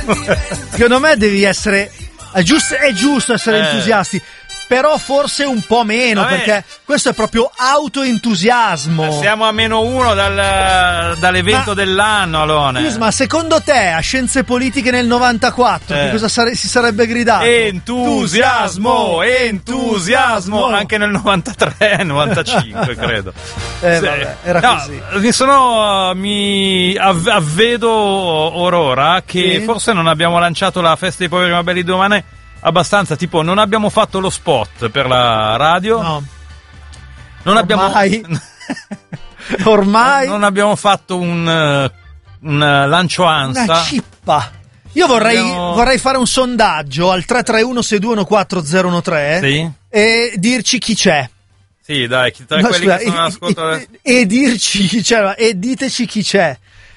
Secondo me devi essere... È giusto essere entusiasti, però forse un po' meno, perché questo è proprio autoentusiasmo. Siamo a -1 dall'evento dell'anno, Alone. Ma secondo te a Scienze Politiche nel 94 che cosa si sarebbe gridato? Entusiasmo! Anche nel 93, 95 credo. Vabbè, era così. Mi avvedo Aurora che forse non abbiamo lanciato la festa dei poveri ma belli domani abbastanza, tipo non abbiamo fatto lo spot per la radio. No. Non abbiamo ormai non abbiamo fatto un lancio ANSA. Una cippa. Io vorrei fare un sondaggio al 331-621-4013 e dirci chi c'è. Sì, dai, tra quelli che sono all'ascolto e dirci chi c'è, e diteci chi c'è.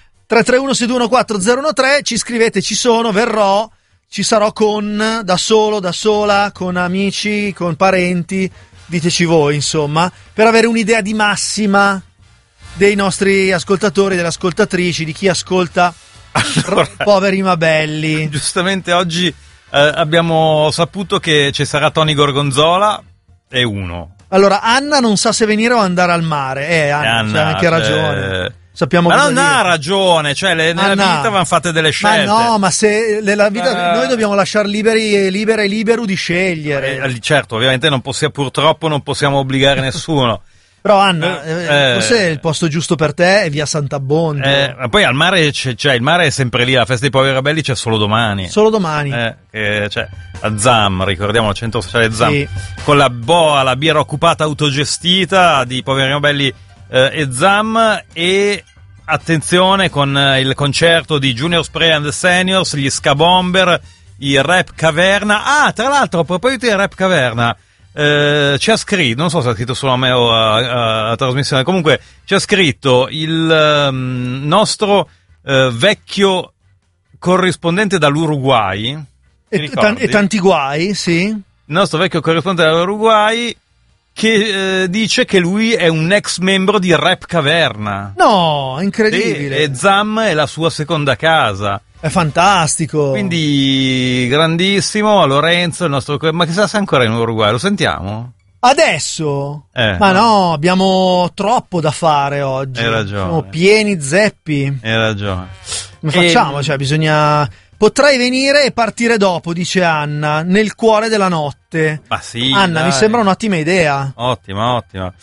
331-621-4013, ci scrivete, ci sono, verrò. Ci sarò da solo, da sola, con amici, con parenti, diteci voi, insomma, per avere un'idea di massima dei nostri ascoltatori, delle ascoltatrici, di chi ascolta Poveri ma belli. Giustamente oggi abbiamo saputo che ci sarà Tony Gorgonzola e uno. Allora, Anna non sa se venire o andare al mare. Anna, c'ha anche ragione. Sappiamo ma non ha ragione, cioè nella vita vanno fatte delle scelte. Ma no, ma se nella vita noi dobbiamo lasciare libero di scegliere. Certo, ovviamente purtroppo non possiamo obbligare nessuno. Però Anna, forse il posto giusto per te è via Sant'Abbondio. Ma poi al mare il mare è sempre lì, la festa dei poveri ribelli c'è solo domani. Solo domani. Cioè, a ZAM, ricordiamo il centro sociale ZAM, sì. Con la BOA, la birra occupata autogestita di poveri ribelli e ZAM, e attenzione con il concerto di Junior Spray and the Seniors, gli Ska Bomber, i Rap Caverna. Tra l'altro, a proposito di Rap Caverna, ci ha scritto, non so se ha scritto solo a me o a trasmissione, comunque ci ha scritto il nostro vecchio corrispondente dall'Uruguay e tanti guai, sì, il nostro vecchio corrispondente dall'Uruguay, che dice che lui è un ex membro di Rap Caverna. No, incredibile. E ZAM è la sua seconda casa. È fantastico. Quindi grandissimo a Lorenzo, il nostro... Ma chissà se è ancora in Uruguay, lo sentiamo? Adesso? Ma no, abbiamo troppo da fare oggi. Hai ragione. Siamo pieni zeppi. Hai ragione. Come facciamo? Cioè, bisogna... Potrei venire e partire dopo, dice Anna, nel cuore della notte. Ma sì, Anna, dai. Mi sembra un'ottima idea. Ottima.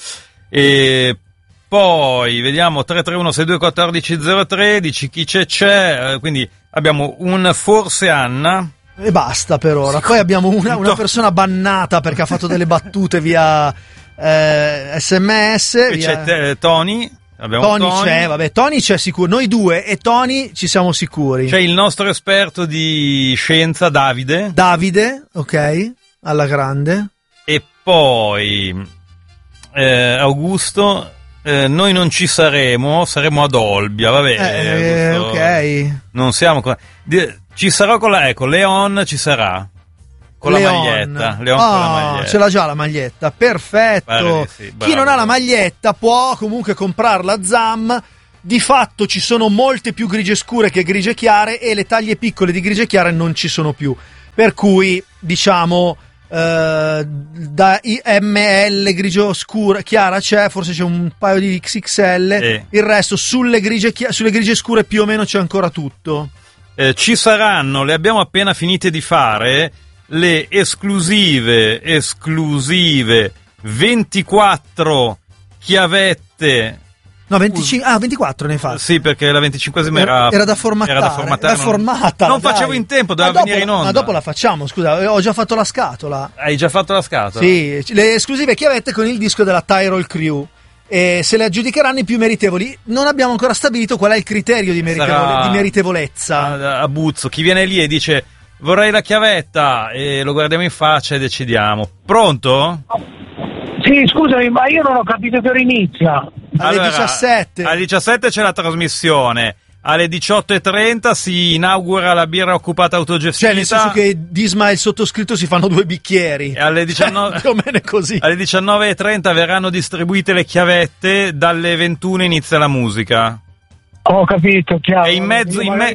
E poi vediamo 331-6214-013, chi c'è, quindi abbiamo un forse Anna. E basta per ora. Poi abbiamo una persona bannata perché ha fatto delle battute via SMS. E c'è Tony. Tony c'è, Tony c'è sicuro. Noi due e Tony ci siamo sicuri. C'è il nostro esperto di scienza, Davide, ok, alla grande. E poi Augusto, noi non ci saremo ad Olbia, vabbè. Ok. Non siamo ci sarò Leon ci sarà. Con la maglietta. Leon con la maglietta. Ce l'ha già la maglietta, perfetto. Sì, chi non ha la maglietta può comunque comprarla a ZAM. Di fatto ci sono molte più grigie scure che grigie chiare, e le taglie piccole di grigie chiare non ci sono più. Per cui, diciamo, da ML grigio scura chiara c'è, forse c'è un paio di XXL, il resto sulle grigie scure più o meno c'è ancora tutto. Ci saranno, le abbiamo appena finite di fare, le esclusive 24 chiavette. No, 24 ne fa. Sì, perché la 25esima era da formattare. Non facevo in tempo, doveva venire in onda. Ma dopo la facciamo, scusa, ho già fatto la scatola. Hai già fatto la scatola? Sì, le esclusive chiavette con il disco della Tyrol Crew. E se le aggiudicheranno i più meritevoli. Non abbiamo ancora stabilito qual è il criterio di meritevolezza. A Buzzo, chi viene lì e dice vorrei la chiavetta, e lo guardiamo in faccia e decidiamo. Pronto? Sì, scusami, ma io non ho capito che ora inizia. Alle 17. Alle 17 c'è la trasmissione. Alle 18:30 si inaugura la birra occupata autogestita. Cioè, nel senso che Disma e il sottoscritto si fanno 2 bicchieri. E alle 19, più o meno così. Alle 19:30 verranno distribuite le chiavette, dalle 21 inizia la musica. Ho capito, chiaro. E in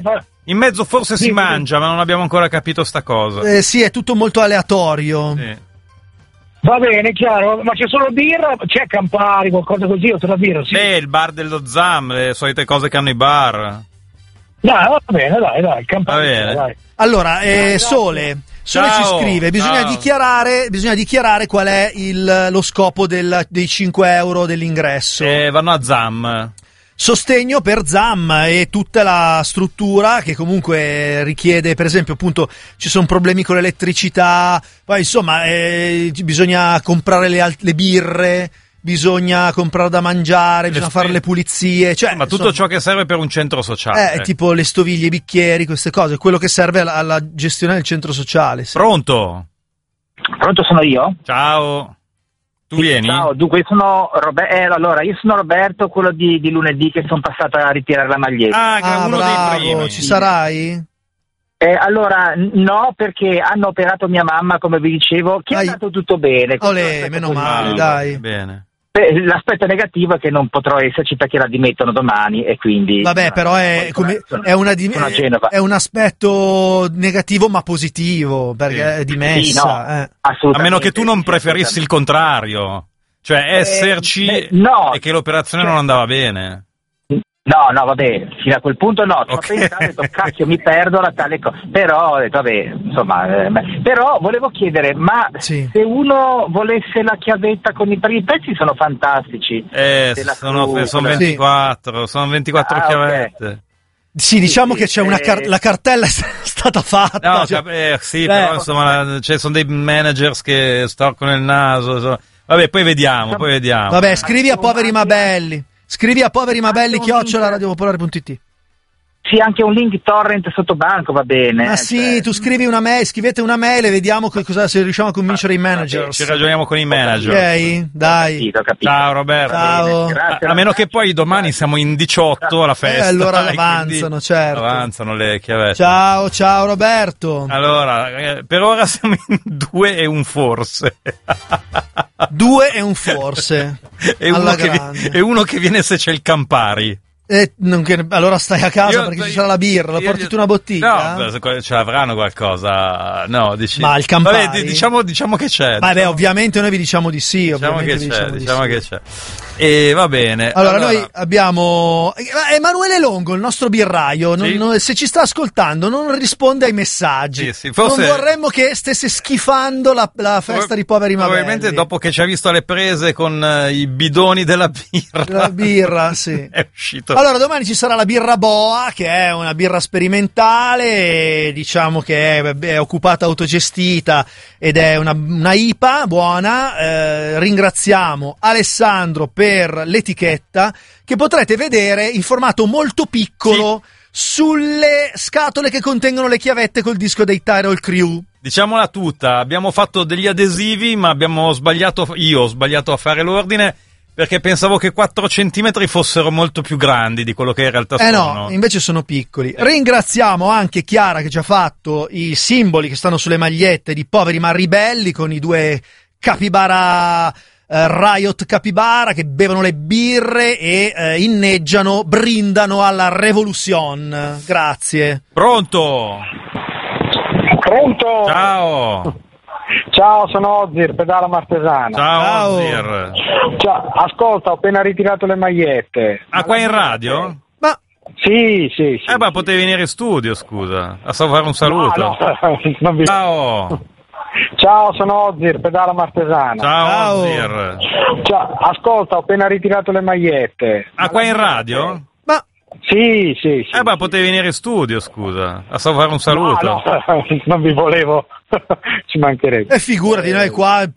In mezzo forse si mangia, ma non abbiamo ancora capito sta cosa. Sì, è tutto molto aleatorio. Sì. Va bene, chiaro, ma c'è solo birra? C'è Campari, qualcosa così, o la birra? Sì. Il bar dello Zam, le solite cose che hanno i bar. Dai, va bene, dai, Campari. Va bene. Dai. Allora, Sole ci scrive, bisogna dichiarare qual è lo scopo dei 5 euro dell'ingresso. Vanno a Zam. Sostegno per Zam e tutta la struttura che comunque richiede, per esempio, appunto, ci sono problemi con l'elettricità, poi insomma bisogna comprare le birre, bisogna comprare da mangiare, bisogna fare le pulizie, cioè, ma tutto ciò che serve per un centro sociale. Tipo le stoviglie, i bicchieri, queste cose, quello che serve alla gestione del centro sociale. Sì. Pronto, sono io? Ciao. Tu vieni? Ciao, dunque io sono Roberto, quello di lunedì che sono passato a ritirare la maglietta. Uno bravo, dei primi. Ci sarai? Allora, no, perché hanno operato mia mamma, come vi dicevo, che è andato tutto bene. Meno male, dai. Bene. L'aspetto negativo è che non potrò esserci perché la dimettono domani e quindi... Vabbè, però è un aspetto negativo ma positivo, perché è dimessa. Sì, no, assolutamente. A meno che tu non preferissi il contrario, cioè esserci e che l'operazione non andava bene. No, vabbè, fino a quel punto no, ci ho pensato, ho detto, cacchio, mi perdo la tale cosa, però ho detto, vabbè, insomma, però volevo chiedere, ma se uno volesse la chiavetta perché i pezzi sono fantastici. Sono 24, sono 24 chiavette. Okay. Sì, diciamo che c'è la cartella è stata fatta. No, però insomma, sono dei managers che storcono il naso, insomma. Vabbè, poi vediamo. Vabbè, scrivi a Poveri Mabelli. Scrivi a poverimabelli @radiopopolare.it. Sì, anche un link torrent sotto banco va bene. Ma sì, tu scrivete una mail e vediamo se riusciamo a convincere i manager. Ci ragioniamo con i manager. Ok, dai. Ho capito. Ciao Roberto. Ciao. A meno che poi domani siamo in 18 alla festa. Allora avanzano, certo. Avanzano le chiavette. Ciao Roberto. Allora, per ora siamo in 2 e un forse. 2 e un forse. E uno che viene se c'è il Campari. Allora stai a casa perché ci sarà la birra, porti tu una bottiglia? No, ce l'avranno qualcosa. No, dici. Ma il Campari. Vabbè, diciamo che c'è. Vabbè, ovviamente noi vi diciamo di sì. Diciamo che c'è. E va bene. Allora noi abbiamo Emanuele Longo, il nostro birraio. Sì? Se ci sta ascoltando, non risponde ai messaggi. Sì, forse... Non vorremmo che stesse schifando la festa di Poveri Mabelli. Probabilmente dopo che ci ha visto alle prese con i bidoni della birra. La birra, sì. È uscito. Allora, domani ci sarà la birra Boa, che è una birra sperimentale, diciamo che è occupata autogestita ed è una IPA buona. Ringraziamo Alessandro per l'etichetta, che potrete vedere in formato molto piccolo sulle scatole che contengono le chiavette col disco dei Tyrol Crew. Diciamola tutta, abbiamo fatto degli adesivi, ma io ho sbagliato a fare l'ordine, perché pensavo che 4 centimetri fossero molto più grandi di quello che in realtà sono. No, invece sono piccoli. Ringraziamo anche Chiara che ci ha fatto i simboli che stanno sulle magliette di Poveri ma Ribelli, con i 2 capibara, Riot Capibara, che bevono le birre e inneggiano, brindano alla Revolution. Grazie. Pronto? Ciao, sono Ozir, pedala martesana. Ciao. Ozir. Ciao, ascolta, ho appena ritirato le magliette. Qua in radio? Ma sì. Ma potevi venire in studio, scusa. A fare un saluto. No, non vi... Ciao, sono Ozir, pedala martesana. Ciao. Ozir. Ciao, ascolta, ho appena ritirato le magliette. Qua in radio? Sì. Ma potevi venire in studio, scusa. A fare un saluto. No, non vi volevo. Ci mancherebbe. E figurati, noi qua